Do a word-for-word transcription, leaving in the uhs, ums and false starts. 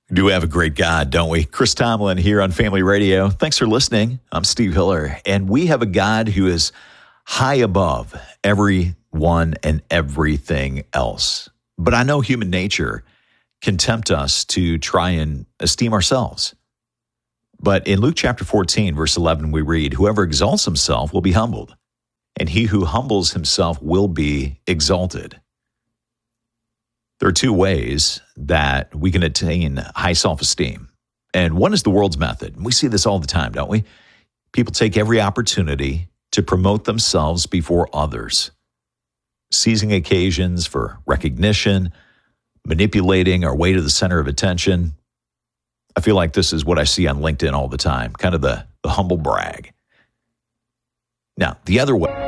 We do have a great God, don't we? Chris Tomlin here on Family Radio. Thanks for listening. I'm Steve Hiller, and we have a God who is high above everyone and everything else. But I know human nature can tempt us to try and esteem ourselves. But in Luke chapter fourteen, verse eleven, we read, "Whoever exalts himself will be humbled, and he who humbles himself will be exalted." There are two ways that we can attain high self-esteem. And one is the world's method. We see this all the time, don't we? People take every opportunity to promote themselves before others, seizing occasions for recognition, manipulating our way to the center of attention. I feel like this is what I see on LinkedIn all the time, kind of the, the humble brag. Now, the other way.